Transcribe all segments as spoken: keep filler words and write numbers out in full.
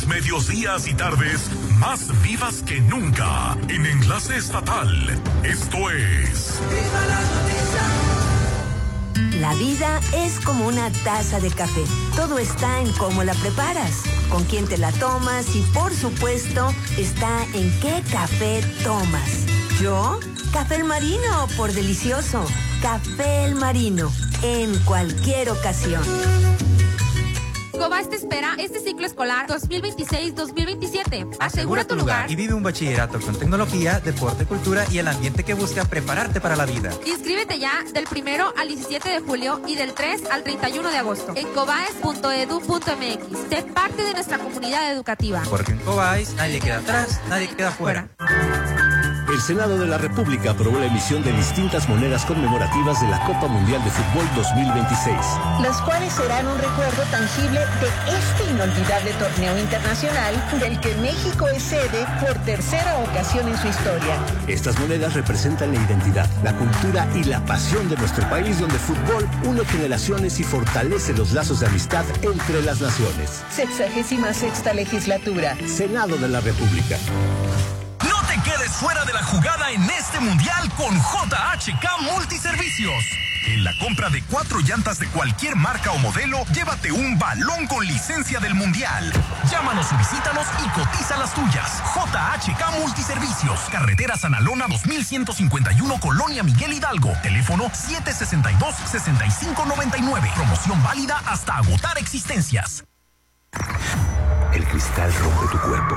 medios días y tardes más vivas que nunca en Enlace Estatal. Esto es ¡Viva las noticias! La vida es como una taza de café. Todo está en cómo la preparas, con quién te la tomas y, por supuesto, está en qué café tomas. ¿Yo? Café El Marino, por delicioso. Café El Marino, en cualquier ocasión. Cobás te espera este ciclo escolar dos mil veintiséis dos mil veintisiete. Asegura, Asegura tu lugar, lugar y vive un bachillerato con tecnología, deporte, cultura y el ambiente que busca prepararte para la vida. Inscríbete ya del primero al diecisiete de julio y del tres al treinta y uno de agosto en cobaes punto edu punto m x. Sé parte de nuestra comunidad educativa. Porque en Cobaes nadie queda atrás, nadie queda fuera. El Senado de la República aprobó la emisión de distintas monedas conmemorativas de la Copa Mundial de Fútbol dos mil veintiséis. Las cuales serán un recuerdo tangible de este inolvidable torneo internacional del que México es sede por tercera ocasión en su historia. Estas monedas representan la identidad, la cultura y la pasión de nuestro país, donde el fútbol une generaciones y fortalece los lazos de amistad entre las naciones. Sexagésima sexta legislatura. Senado de la República. Quedes fuera de la jugada en este mundial con J H K Multiservicios. En la compra de cuatro llantas de cualquier marca o modelo, llévate un balón con licencia del mundial. Llámanos o visítanos y cotiza las tuyas. J H K Multiservicios. Carretera San Alona dos mil ciento cincuenta y uno, Colonia Miguel Hidalgo. Teléfono siete seis dos, seis cinco nueve nueve. Promoción válida hasta agotar existencias. El cristal rompe tu cuerpo.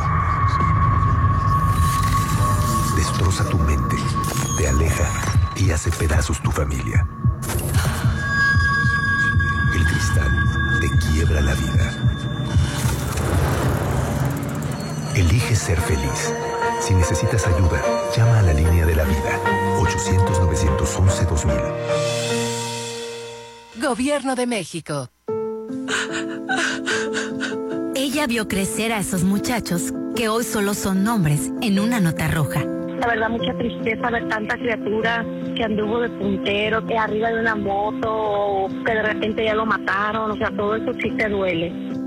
Destroza tu mente, te aleja y hace pedazos tu familia. El cristal te quiebra la vida. Elige ser feliz. Si necesitas ayuda, llama a la línea de la vida. ochocientos, novecientos once, dos mil. Gobierno de México. Ella vio crecer a esos muchachos que hoy solo son nombres en una nota roja. La verdad, mucha tristeza ver tanta criatura que anduvo de puntero, que arriba de una moto, o que de repente ya lo mataron. O sea, todo eso sí te duele.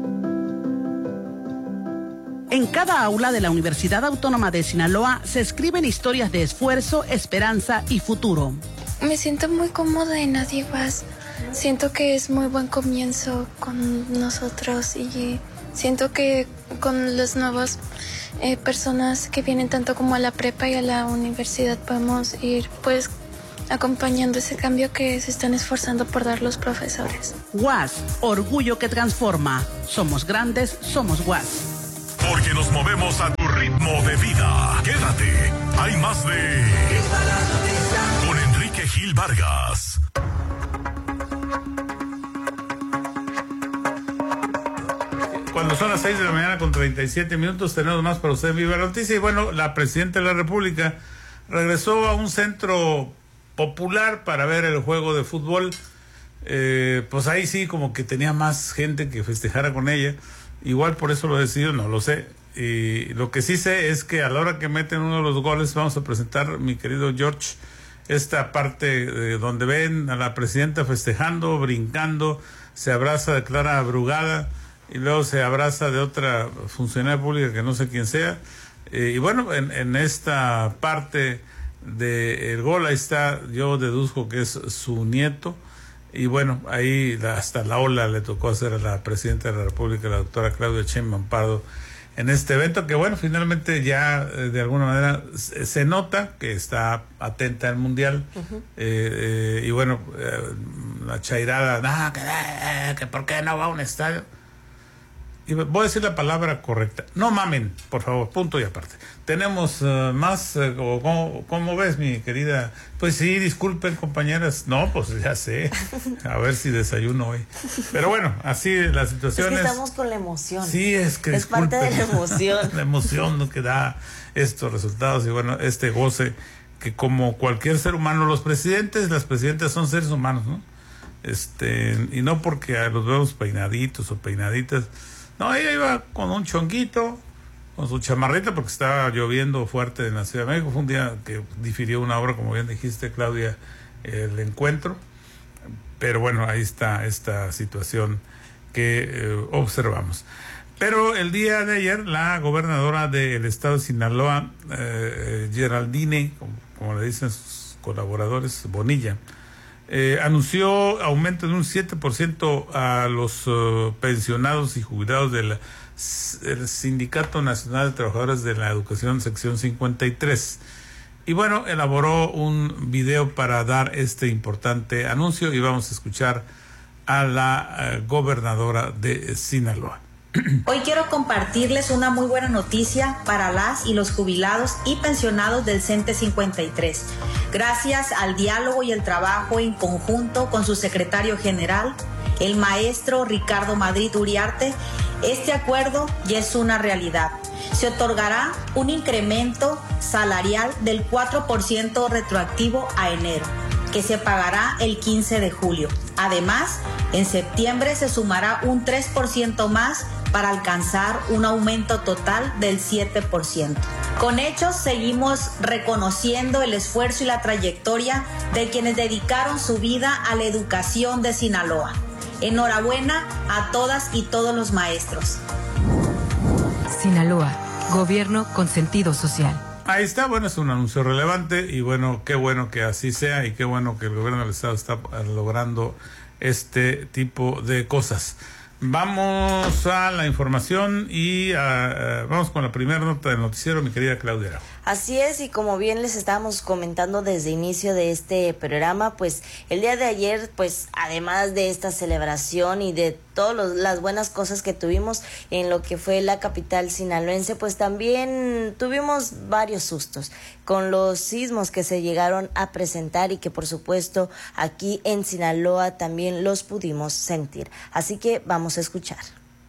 En cada aula de la Universidad Autónoma de Sinaloa se escriben historias de esfuerzo, esperanza y futuro. Me siento muy cómoda en Adiguas. Siento que es muy buen comienzo con nosotros y siento que con los nuevos eh, personas que vienen tanto como a la prepa y a la universidad podemos ir pues acompañando ese cambio que se están esforzando por dar los profesores. U A S, orgullo que transforma. Somos grandes, somos U A S. Porque nos movemos a tu ritmo de vida. Quédate, hay más de con Enrique Gil Vargas. Cuando son las seis de la mañana con treinta y siete minutos, tenemos más para usted en Viva la Noticia. Y bueno, la presidenta de la República regresó a un centro popular para ver el juego de fútbol. Eh, pues ahí sí, como que tenía más gente que festejara con ella. Igual por eso lo decidió, no lo sé. Y lo que sí sé es que a la hora que meten uno de los goles, vamos a presentar, mi querido George, esta parte de donde ven a la presidenta festejando, brincando, se abraza de Clara Brugada y luego se abraza de otra funcionaria pública que no sé quién sea. Eh, y bueno, en, en esta parte del gol, ahí está, yo deduzco que es su nieto. Y bueno, ahí hasta la ola le tocó hacer a la presidenta de la República, la doctora Claudia Sheinbaum Pardo, en este evento que bueno, finalmente ya eh, de alguna manera se, se nota que está atenta al Mundial. Uh-huh. eh, eh, y bueno, eh, la chairada, nah, que, eh, que por qué no va a un estadio. Y voy a decir la palabra correcta. No mamen, por favor, punto y aparte. Tenemos uh, más, uh, ¿cómo, ¿cómo ves, mi querida? Pues sí, disculpen, compañeras. No, pues ya sé. A ver si desayuno hoy. Pero bueno, así la situación es... Es que estamos con la emoción. Sí, es que es parte de la emoción. La emoción que da estos resultados y bueno, este goce que como cualquier ser humano, los presidentes, las presidentas son seres humanos, ¿no? Este, y no porque los vemos peinaditos o peinaditas. No, ella iba con un chonguito, con su chamarrita, porque estaba lloviendo fuerte en la Ciudad de México. Fue un día que difirió una hora, como bien dijiste, Claudia, el encuentro. Pero bueno, ahí está esta situación que eh, observamos. Pero el día de ayer, la gobernadora del estado de Sinaloa, eh, Geraldine, como, como le dicen sus colaboradores, Bonilla, eh, anunció aumento de un siete por ciento a los uh, pensionados y jubilados del el Sindicato Nacional de Trabajadores de la Educación, sección cincuenta y tres. Y bueno, elaboró un video para dar este importante anuncio y vamos a escuchar a la uh, gobernadora de Sinaloa. Hoy quiero compartirles una muy buena noticia para las y los jubilados y pensionados del CENTE cincuenta y tres. Gracias al diálogo y el trabajo en conjunto con su secretario general, el maestro Ricardo Madrid Uriarte, este acuerdo ya es una realidad. Se otorgará un incremento salarial del cuatro por ciento retroactivo a enero, que se pagará el quince de julio. Además, en septiembre se sumará un tres por ciento más para alcanzar un aumento total del siete por ciento. Con hechos seguimos reconociendo el esfuerzo y la trayectoria de quienes dedicaron su vida a la educación de Sinaloa. Enhorabuena a todas y todos los maestros. Sinaloa, gobierno con sentido social. Ahí está, bueno, es un anuncio relevante y bueno, qué bueno que así sea y qué bueno que el gobierno del estado está logrando este tipo de cosas. Vamos a la información y a, uh, vamos con la primera nota del noticiero, mi querida Claudia Araujo. Así es, y como bien les estábamos comentando desde inicio de este programa, pues el día de ayer, pues además de esta celebración y de todas las buenas cosas que tuvimos en lo que fue la capital sinaloense, pues también tuvimos varios sustos con los sismos que se llegaron a presentar y que por supuesto aquí en Sinaloa también los pudimos sentir. Así que vamos a escuchar.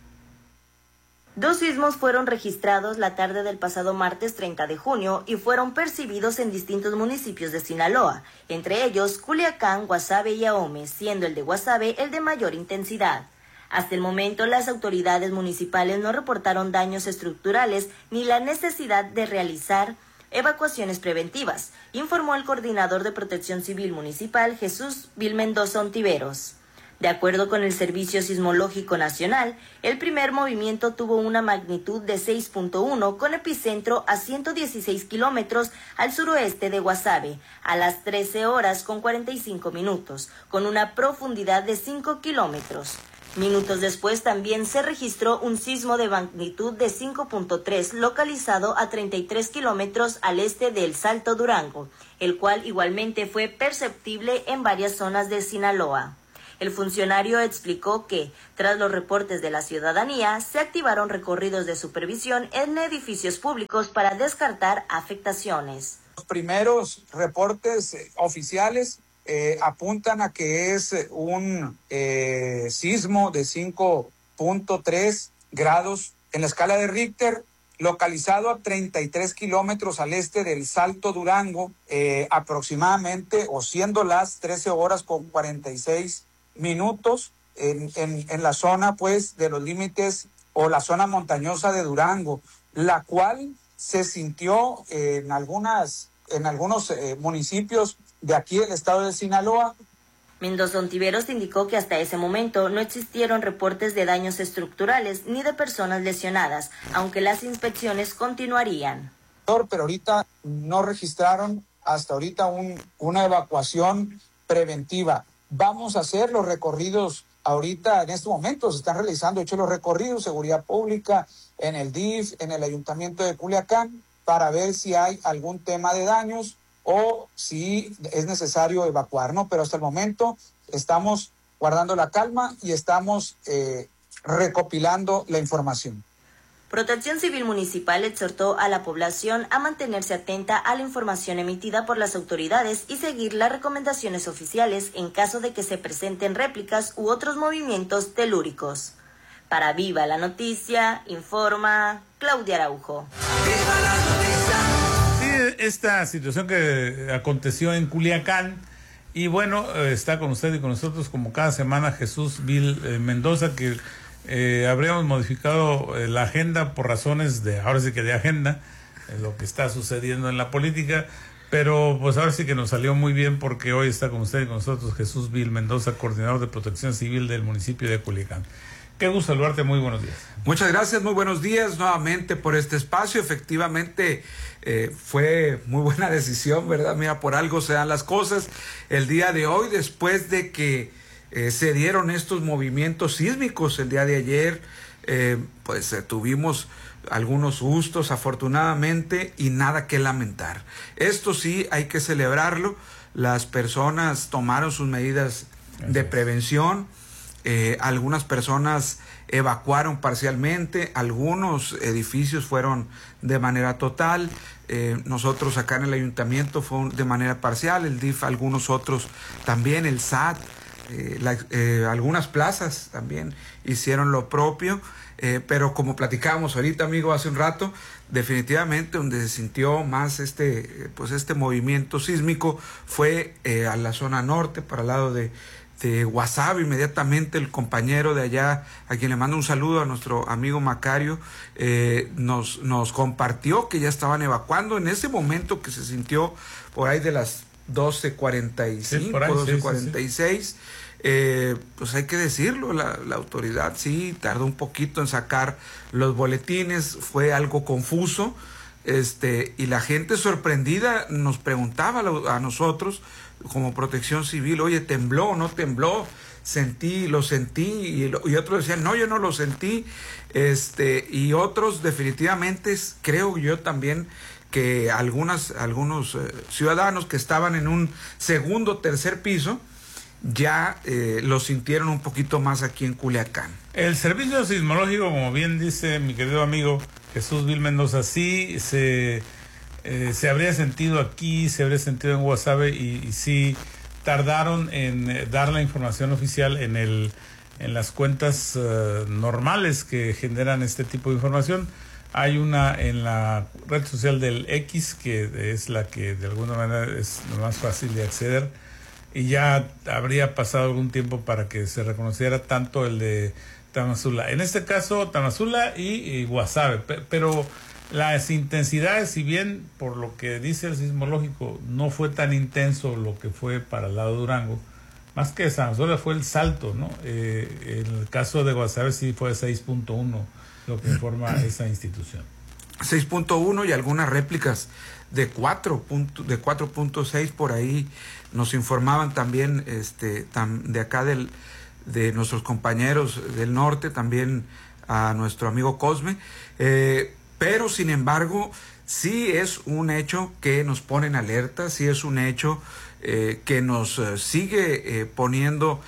Dos sismos fueron registrados la tarde del pasado martes treinta de junio y fueron percibidos en distintos municipios de Sinaloa, entre ellos Culiacán, Guasave y Ahome, siendo el de Guasave el de mayor intensidad. Hasta el momento, las autoridades municipales no reportaron daños estructurales ni la necesidad de realizar evacuaciones preventivas, informó el coordinador de Protección Civil Municipal, Jesús Vil Mendoza Ontiveros. De acuerdo con el Servicio Sismológico Nacional, el primer movimiento tuvo una magnitud de seis punto uno con epicentro a ciento dieciséis kilómetros al suroeste de Guasave, a las trece horas con cuarenta y cinco minutos, con una profundidad de cinco kilómetros. Minutos después también se registró un sismo de magnitud de cinco punto tres localizado a treinta y tres kilómetros al este de El Salto, Durango, el cual igualmente fue perceptible en varias zonas de Sinaloa. El funcionario explicó que, tras los reportes de la ciudadanía, se activaron recorridos de supervisión en edificios públicos para descartar afectaciones. Los primeros reportes eh, oficiales eh, apuntan a que es un eh, sismo de cinco punto tres grados en la escala de Richter, localizado a treinta y tres kilómetros al este del Salto, Durango, eh, aproximadamente, o siendo las trece horas con cuarenta y seis minutos en, en, en la zona pues de los límites o la zona montañosa de Durango, la cual se sintió eh, en algunas en algunos eh, municipios de aquí del estado de Sinaloa. Mendoza Ontiveros indicó que hasta ese momento no existieron reportes de daños estructurales ni de personas lesionadas, aunque las inspecciones continuarían. Pero ahorita no registraron hasta ahorita un, una evacuación preventiva. Vamos a hacer los recorridos ahorita, en este momento se están realizando, de hecho, los recorridos, seguridad pública, en el D I F, en el Ayuntamiento de Culiacán, para ver si hay algún tema de daños o si es necesario evacuar, ¿no? Pero hasta el momento estamos guardando la calma y estamos eh, recopilando la información. Protección Civil Municipal exhortó a la población a mantenerse atenta a la información emitida por las autoridades y seguir las recomendaciones oficiales en caso de que se presenten réplicas u otros movimientos telúricos. Para Viva la Noticia, informa Claudia Araujo. Sí, esta situación que aconteció en Culiacán, y bueno, está con usted y con nosotros como cada semana Jesús Vil eh, Mendoza, que Eh, habríamos modificado eh, la agenda por razones de, ahora sí que de agenda, eh, lo que está sucediendo en la política, pero pues ahora sí que nos salió muy bien porque hoy está con usted y con nosotros Jesús Vil Mendoza, coordinador de Protección Civil del municipio de Culiacán. Qué gusto saludarte, muy buenos días. Muchas gracias, muy buenos días nuevamente por este espacio. Efectivamente, eh, fue muy buena decisión, ¿verdad? Mira, por algo se dan las cosas. El día de hoy, después de que eh, se dieron estos movimientos sísmicos el día de ayer, eh, pues eh, tuvimos algunos sustos, afortunadamente, y nada que lamentar. Esto sí, hay que celebrarlo. Las personas tomaron sus medidas de prevención. Eh, algunas personas evacuaron parcialmente, algunos edificios fueron de manera total, eh, nosotros acá en el ayuntamiento fue de manera parcial, el D I F, algunos otros también, el S A T, eh, la, eh, algunas plazas también hicieron lo propio, eh, pero como platicábamos ahorita, amigo, hace un rato, definitivamente donde se sintió más este, pues este movimiento sísmico fue eh, a la zona norte, para el lado de de Guasave. Inmediatamente el compañero de allá, a quien le mando un saludo, a nuestro amigo Macario, eh, nos, nos compartió que ya estaban evacuando en ese momento que se sintió por ahí de las doce cuarenta y cinco, sí, doce cuarenta y seis. Sí, sí. Eh, pues hay que decirlo, la, la autoridad sí tardó un poquito en sacar los boletines, fue algo confuso, este, y la gente sorprendida nos preguntaba a nosotros como Protección Civil, oye, ¿tembló o no tembló? Sentí, lo sentí, y, y otros decían, no, yo no lo sentí, este, y otros definitivamente, creo yo también, que algunas, algunos eh, ciudadanos que estaban en un segundo o tercer piso, ya eh, lo sintieron un poquito más aquí en Culiacán. El servicio sismológico, como bien dice mi querido amigo Jesús Vil Mendoza, sí se... Eh, se habría sentido aquí, se habría sentido en Guasave, y, y sí tardaron en eh, dar la información oficial en el en las cuentas uh, normales que generan este tipo de información. Hay una en la red social del X, que es la que de alguna manera es lo más fácil de acceder, y ya habría pasado algún tiempo para que se reconociera tanto el de Tamazula, en este caso Tamazula y, y Guasave, pero las intensidades, si bien por lo que dice el sismológico no fue tan intenso lo que fue para el lado de Durango, más que San Antonio fue el salto, ¿no? Eh, en el caso de Guasave sí fue seis punto uno lo que informa esa institución. seis punto uno y algunas réplicas de cuatro de cuatro punto seis por ahí nos informaban también, este, tam, de acá del de nuestros compañeros del norte, también a nuestro amigo Cosme. Eh, Pero, sin embargo, sí es un hecho que nos pone en alerta, sí es un hecho eh, que nos eh, sigue eh, poniendo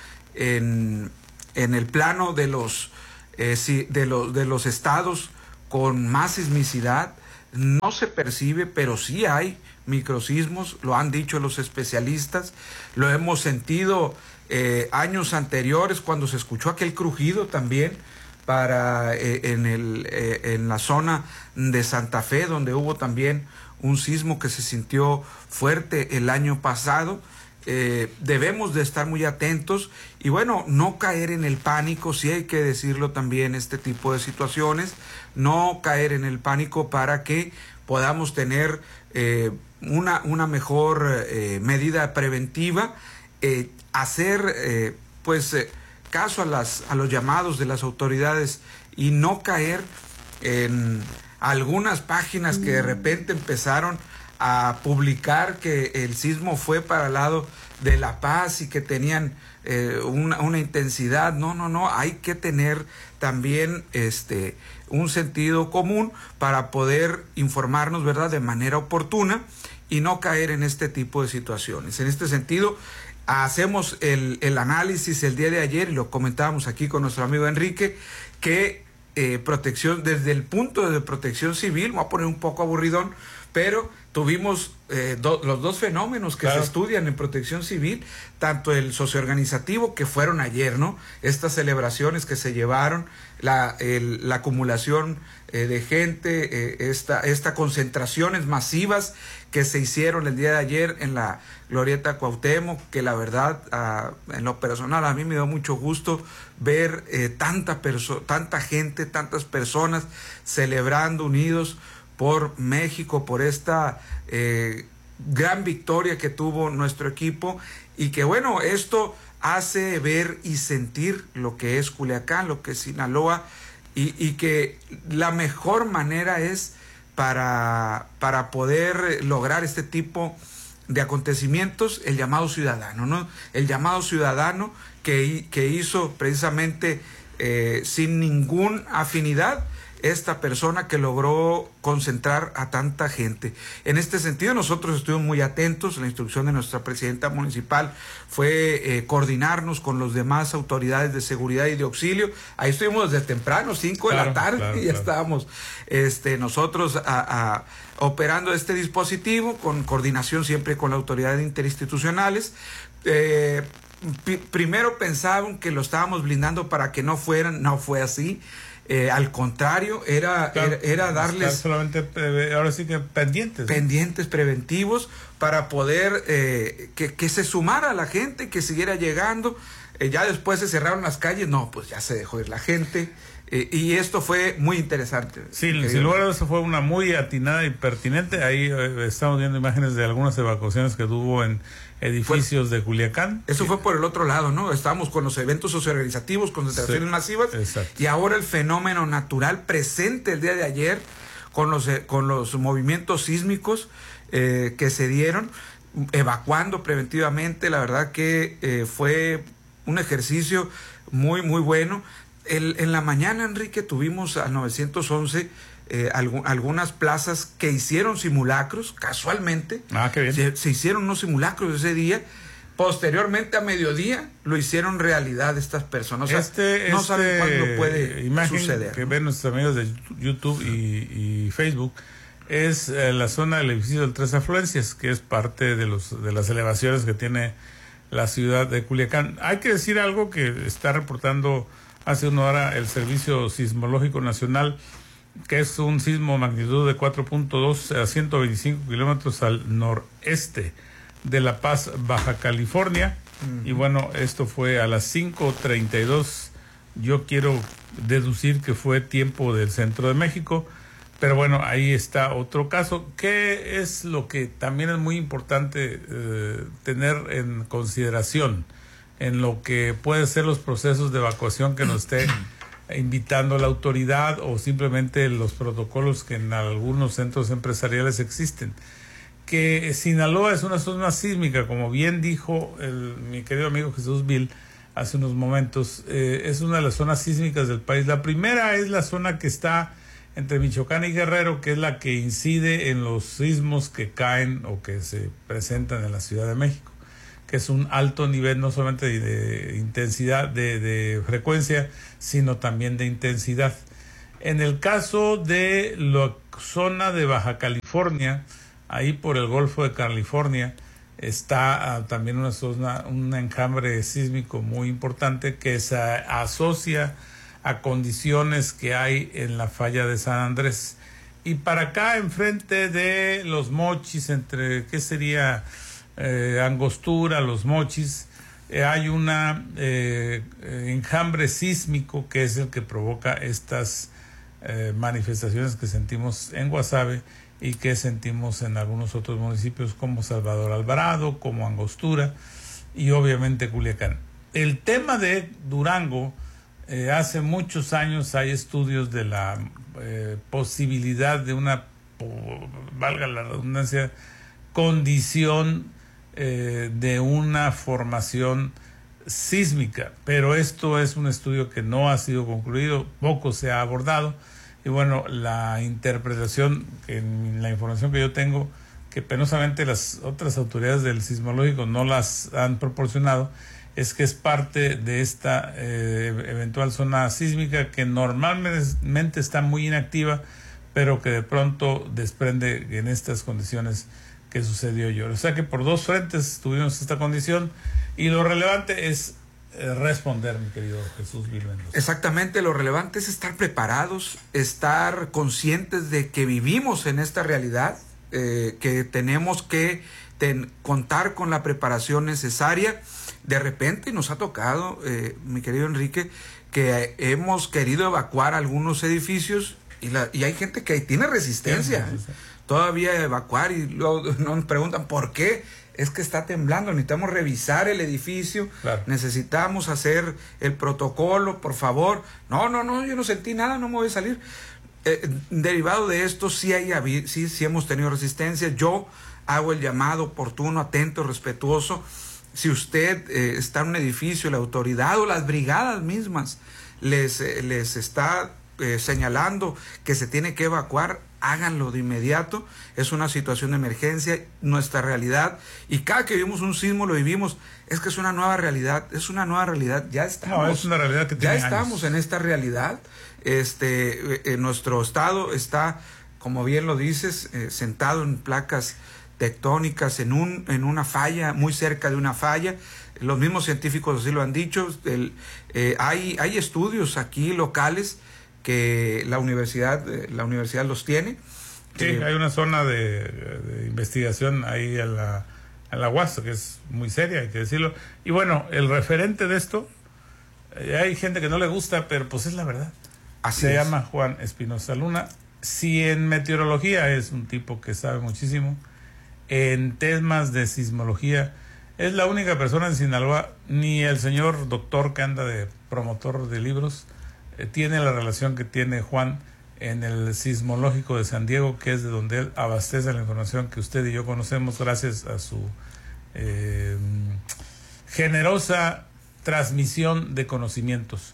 en, en el plano de los, eh, si, de, los, de los estados con más sismicidad. No se percibe, pero sí hay microsismos, lo han dicho los especialistas, lo hemos sentido eh, años anteriores cuando se escuchó aquel crujido también, para eh, en el eh, en la zona de Santa Fe, donde hubo también un sismo que se sintió fuerte el año pasado. Eh, debemos de estar muy atentos y bueno, no caer en el pánico, sí hay que decirlo también, este tipo de situaciones, no caer en el pánico para que podamos tener eh, una, una mejor eh, medida preventiva, eh, hacer eh, pues eh, caso a las a los llamados de las autoridades y no caer en algunas páginas que de repente empezaron a publicar que el sismo fue para el lado de La Paz y que tenían eh, una, una intensidad. No, no, no, hay que tener también este un sentido común para poder informarnos, ¿verdad?, de manera oportuna y no caer en este tipo de situaciones. En este sentido, hacemos el, el análisis el día de ayer, y lo comentábamos aquí con nuestro amigo Enrique, que eh, protección, desde el punto de protección civil, me voy a poner un poco aburridón, pero tuvimos eh, do, los dos fenómenos que claro. se estudian en protección civil, tanto el socioorganizativo, que fueron ayer, ¿no? Estas celebraciones que se llevaron, la, el, la acumulación eh, de gente, eh, esta, esta concentraciones masivas que se hicieron el día de ayer en la Glorieta Cuauhtémoc, que la verdad, uh, en lo personal, a mí me dio mucho gusto ver eh, tanta, perso- tanta gente, tantas personas celebrando unidos por México, por esta eh, gran victoria que tuvo nuestro equipo, y que bueno, esto hace ver y sentir lo que es Culiacán, lo que es Sinaloa, y, y que la mejor manera es para, para poder lograr este tipo de acontecimientos, el llamado ciudadano, ¿no? El llamado ciudadano que, que hizo precisamente eh, sin ninguna afinidad esta persona que logró concentrar a tanta gente. En este sentido, nosotros estuvimos muy atentos. La instrucción de nuestra presidenta municipal fue eh, coordinarnos con los demás autoridades de seguridad y de auxilio. Ahí estuvimos desde temprano, cinco claro, de la tarde, claro, y ya claro. estábamos este, nosotros a, a, operando este dispositivo, con coordinación siempre con las autoridades interinstitucionales. Eh, primero pensaban que lo estábamos blindando para que no fueran, no fue así. Eh, al contrario, era, claro, era, era darles solamente eh, ahora sí que pendientes ¿no? pendientes preventivos para poder eh, que, que se sumara la gente, que siguiera llegando. Eh, ya después se cerraron las calles, no, pues ya se dejó ir la gente. Eh, y esto fue muy interesante. Sí, sin lugar a eso fue una muy atinada y pertinente. Ahí eh, estamos viendo imágenes de algunas evacuaciones que tuvo en edificios fue, de Culiacán. Eso fue por el otro lado, ¿no? Estábamos con los eventos socioorganizativos, concentraciones sí, masivas, exacto. Y ahora el fenómeno natural presente el día de ayer con los, eh, con los movimientos sísmicos eh, que se dieron, evacuando preventivamente. La verdad que eh, fue un ejercicio muy, muy bueno. El, en la mañana, Enrique, tuvimos al novecientos once eh, alg algunas plazas que hicieron simulacros, casualmente. Ah, qué bien. Se, se hicieron unos simulacros ese día. Posteriormente, a mediodía, lo hicieron realidad estas personas. O sea, este, no este saben cuándo puede imagen suceder. Que ven nuestros amigos de YouTube y, y Facebook es eh, la zona del edificio del Tres Afluencias, que es parte de, los, de las elevaciones que tiene la ciudad de Culiacán. Hay que decir algo que está reportando hace una hora el Servicio Sismológico Nacional, que es un sismo magnitud de cuatro punto dos a ciento veinticinco kilómetros al noreste de La Paz, Baja California. Uh-huh. Y bueno, esto fue a las cinco treinta y dos. Yo quiero deducir que fue tiempo del centro de México, pero bueno, ahí está otro caso. ¿Qué es lo que también es muy importante eh, tener en consideración en lo que pueden ser los procesos de evacuación que nos esté invitando la autoridad o simplemente los protocolos que en algunos centros empresariales existen? Que Sinaloa es una zona sísmica, como bien dijo el, mi querido amigo Jesús Vil hace unos momentos, eh, es una de las zonas sísmicas del país. La primera es la zona que está entre Michoacán y Guerrero, que es la que incide en los sismos que caen o que se presentan en la Ciudad de México, que es un alto nivel no solamente de, de intensidad, de, de frecuencia, sino también de intensidad. En el caso de la zona de Baja California, ahí por el Golfo de California, está uh, también una zona, un enjambre sísmico muy importante que se asocia a condiciones que hay en la falla de San Andrés. Y para acá, enfrente de Los Mochis, entre, ¿qué sería? Eh, Angostura, Los Mochis, eh, hay una eh, enjambre sísmico que es el que provoca estas eh, manifestaciones que sentimos en Guasave y que sentimos en algunos otros municipios como Salvador Alvarado, como Angostura y obviamente Culiacán. El tema de Durango, eh, hace muchos años hay estudios de la eh, posibilidad de una, valga la redundancia, condición eh, de una formación sísmica, pero esto es un estudio que no ha sido concluido, poco se ha abordado. Y bueno, la interpretación, en la información que yo tengo, que penosamente las otras autoridades del sismológico no las han proporcionado, es que es parte de esta eh, eventual zona sísmica que normalmente está muy inactiva, pero que de pronto desprende en estas condiciones que sucedió ayer. O sea que por dos frentes tuvimos esta condición y lo relevante es responder, mi querido Jesús Vil Mendoza. Exactamente, lo relevante es estar preparados, estar conscientes de que vivimos en esta realidad, eh, que tenemos que ten, contar con la preparación necesaria. De repente nos ha tocado, eh, mi querido Enrique, que hemos querido evacuar algunos edificios Y, la, y hay gente que tiene resistencia. Sí, sí, sí. Todavía evacuar y luego nos preguntan por qué. Es que está temblando, necesitamos revisar el edificio, claro. Necesitamos hacer el protocolo, por favor. No, no, no, yo no sentí nada, no me voy a salir. Eh, derivado de esto, sí, hay, sí, sí hemos tenido resistencia. Yo hago el llamado oportuno, atento, respetuoso. Si usted eh, está en un edificio, la autoridad o las brigadas mismas les, eh, les está eh, señalando que se tiene que evacuar, háganlo de inmediato. Es una situación de emergencia, nuestra realidad, y cada que vivimos un sismo lo vivimos. Es que es una nueva realidad, es una nueva realidad, ya estamos. No, es una realidad que tiene ya estamos años. En esta realidad. Este, eh, nuestro estado está, como bien lo dices, eh, sentado en placas tectónicas, en un, en una falla, muy cerca de una falla. Los mismos científicos así lo han dicho. El, eh, hay, hay estudios aquí locales que la universidad, eh, la universidad los tiene. Sí, eh, hay una zona de, de investigación ahí en la, en la U A S, que es muy seria, hay que decirlo. Y bueno, el referente de esto, eh, hay gente que no le gusta, pero pues es la verdad. Así Se es. llama Juan Espinosa Luna. Si en meteorología es un tipo que sabe muchísimo, en temas de sismología es la única persona en Sinaloa, ni el señor doctor que anda de promotor de libros eh, tiene la relación que tiene Juan en el sismológico de San Diego, que es de donde él abastece la información que usted y yo conocemos gracias a su eh, generosa transmisión de conocimientos.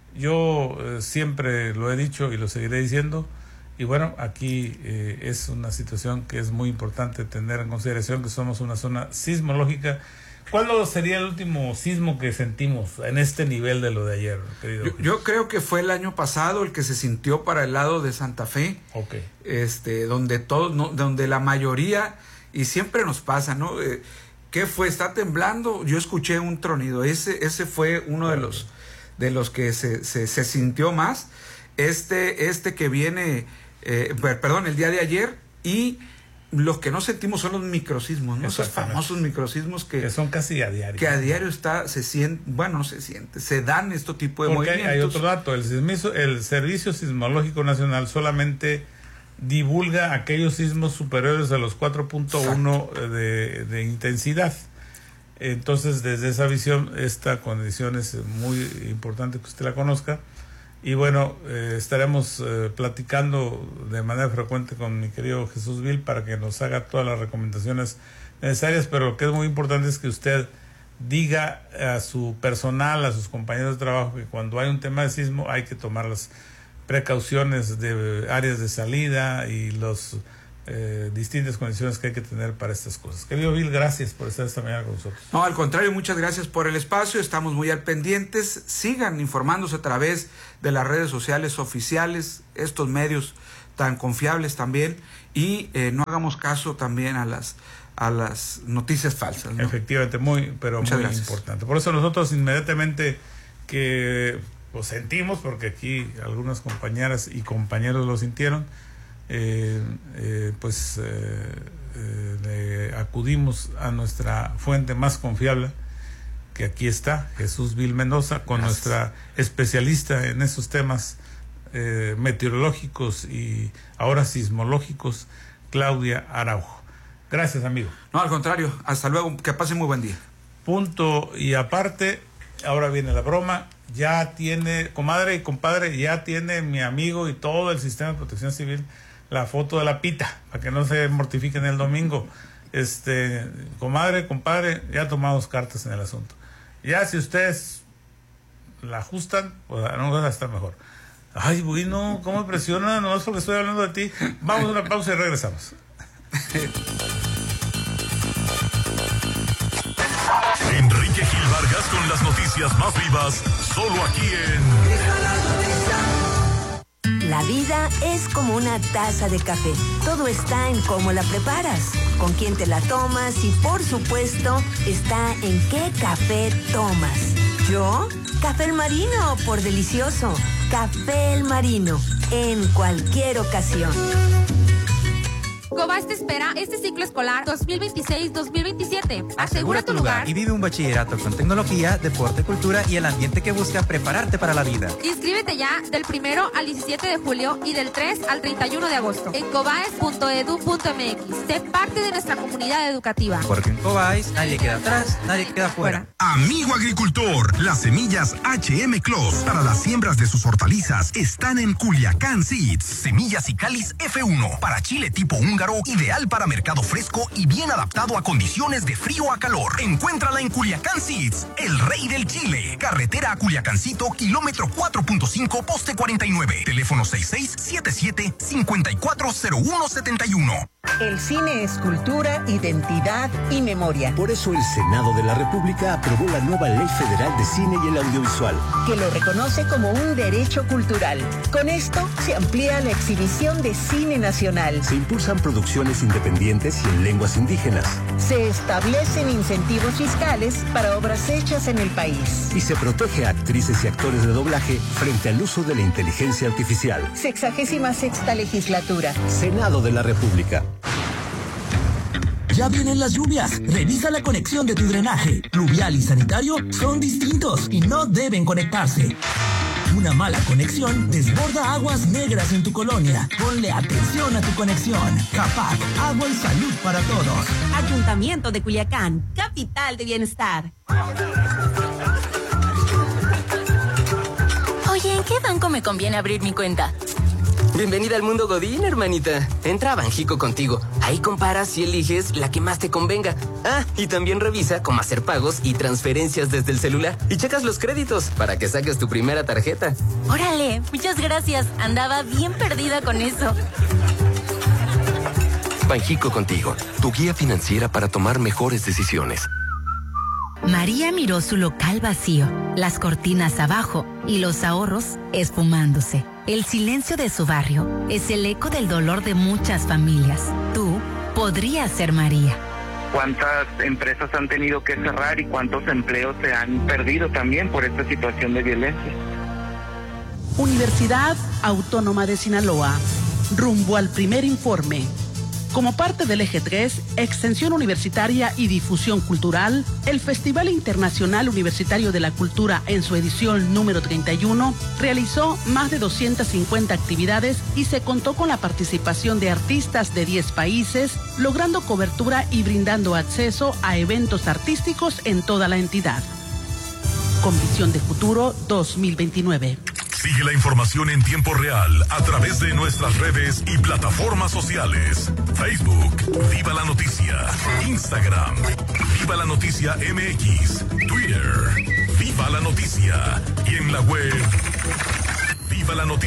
Yo eh, siempre lo he dicho y lo seguiré diciendo. Y bueno, aquí eh, es una situación que es muy importante tener en consideración, que somos una zona sismológica. ¿Cuándo sería el último sismo que sentimos en este nivel de lo de ayer, querido? Yo, yo creo que fue el año pasado el que se sintió para el lado de Santa Fe, okay. este, donde todos, no, donde la mayoría, y siempre nos pasa, ¿no? Eh, ¿Qué fue? ¿Está temblando? Yo escuché un tronido. Ese, ese fue uno de los, de los que se, se, se sintió más. Este, este que viene... Eh, perdón, el día de ayer, y los que no sentimos son los microsismos, ¿no? Esos famosos microsismos que, que son casi a diario. Que a diario está, se siente, bueno, no se siente, se dan este tipo de Porque movimientos. Hay, hay otro dato, el, sismizo, el Servicio Sismológico Nacional solamente divulga aquellos sismos superiores a los cuatro punto uno de, de intensidad. Entonces, desde esa visión, esta condición es muy importante que usted la conozca. Y bueno, eh, estaremos eh, platicando de manera frecuente con mi querido Jesús Vil para que nos haga todas las recomendaciones necesarias, pero lo que es muy importante es que usted diga a su personal, a sus compañeros de trabajo, que cuando hay un tema de sismo hay que tomar las precauciones de áreas de salida y los eh, distintas condiciones que hay que tener para estas cosas. Querido Vil, gracias por estar esta mañana con nosotros. No, al contrario, muchas gracias por el espacio, estamos muy al pendientes, sigan informándose a través de las redes sociales oficiales, estos medios tan confiables también, y eh, no hagamos caso también a las a las noticias falsas, ¿no? Efectivamente, muy, pero muchas muy gracias. Importante. Por eso nosotros inmediatamente que lo sentimos, porque aquí algunas compañeras y compañeros lo sintieron, eh, eh, pues eh, eh, acudimos a nuestra fuente más confiable, que aquí está, Jesús Vil Mendoza, con Gracias. Nuestra especialista en esos temas eh, meteorológicos y ahora sismológicos, Claudia Araujo. Gracias, amigo. No, al contrario, hasta luego, que pase muy buen día. Punto y aparte, ahora viene la broma, ya tiene, comadre y compadre, ya tiene mi amigo y todo el sistema de protección civil la foto de la pita, para que no se mortifiquen el domingo. Este, comadre, compadre, ya tomamos cartas en el asunto. Ya si ustedes la ajustan, pues no va a estar mejor. Ay, bueno, ¿cómo me presiona? No es porque estoy hablando de ti. Vamos a una pausa y regresamos. Enrique Gil Vargas con las noticias más vivas, solo aquí en... La vida es como una taza de café. Todo está en cómo la preparas, con quién te la tomas y, por supuesto, está en qué café tomas. ¿Yo? Café El Marino, por delicioso. Café El Marino, en cualquier ocasión. Cobás te espera este ciclo escolar dos mil veintiséis dos mil veintisiete. Asegura tu lugar y vive un bachillerato con tecnología, deporte, cultura y el ambiente que busca prepararte para la vida. Inscríbete ya del primero al diecisiete de julio y del tres al treinta y uno de agosto en cobaes punto edu punto mx. Sé parte de nuestra comunidad educativa. Porque en Cobáis nadie queda atrás, nadie queda fuera. Amigo agricultor, las semillas H M Clos para las siembras de sus hortalizas están en Culiacán Seeds. Semillas y cáliz F uno para chile tipo húngaro, ideal para mercado fresco y bien adaptado a condiciones de frío a calor. Encuéntrala en Culiacán Seeds, el rey del chile. Carretera a Culiacancito, kilómetro cuatro punto cinco, poste cuarenta y nueve. Teléfono seis seis siete siete, cinco cuatro cero uno siete uno. El cine es cultura, identidad y memoria. Por eso el Senado de la República aprobó la nueva Ley Federal de Cine y el Audiovisual, que lo reconoce como un derecho cultural. Con esto se amplía la exhibición de cine nacional. Se impulsan producciones independientes y en lenguas indígenas. Se establecen incentivos fiscales para obras hechas en el país. Y se protege a actrices y actores de doblaje frente al uso de la inteligencia artificial. Sexagésima sexta legislatura. Senado de la República. Ya vienen las lluvias. Revisa la conexión de tu drenaje. Pluvial y sanitario son distintos y no deben conectarse. Una mala conexión desborda aguas negras en tu colonia. Ponle atención a tu conexión. CAPAC, agua y salud para todos. Ayuntamiento de Culiacán, capital de bienestar. Oye, ¿en qué banco me conviene abrir mi cuenta? Bienvenida al mundo Godín, hermanita. Entra a Banjico Contigo. Ahí comparas y eliges la que más te convenga. Ah, y también revisa cómo hacer pagos y transferencias desde el celular. Y checas los créditos para que saques tu primera tarjeta. Órale, muchas gracias. Andaba bien perdida con eso. Banjico Contigo, tu guía financiera para tomar mejores decisiones. María miró su local vacío, las cortinas abajo y los ahorros esfumándose. El silencio de su barrio es el eco del dolor de muchas familias. Tú podrías ser María. ¿Cuántas empresas han tenido que cerrar y cuántos empleos se han perdido también por esta situación de violencia? Universidad Autónoma de Sinaloa, rumbo al primer informe. Como parte del Eje tres, Extensión Universitaria y Difusión Cultural, el Festival Internacional Universitario de la Cultura en su edición número treinta y uno realizó más de doscientas cincuenta actividades y se contó con la participación de artistas de diez países, logrando cobertura y brindando acceso a eventos artísticos en toda la entidad. Con visión de futuro dos mil veintinueve. Sigue la información en tiempo real a través de nuestras redes y plataformas sociales. Facebook, Viva la Noticia. Instagram, Viva la Noticia M X. Twitter, Viva la Noticia. Y en la web, Viva la Noticia.